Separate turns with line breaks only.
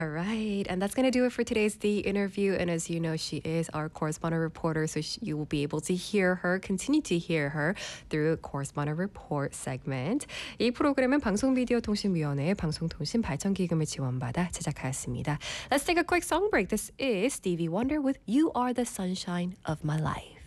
All right, and that's going to do it for today's The Interview. And as you know, she is our correspondent reporter, so you will be able to hear her, continue to hear her through Correspondent Report segment. 이 프로그램은 방송미디어통신위원회의 방송통신발전기금을 지원받아 제작하였습니다. Let's take a quick song break. This is Stevie Wonder with You Are the Sunshine of My Life.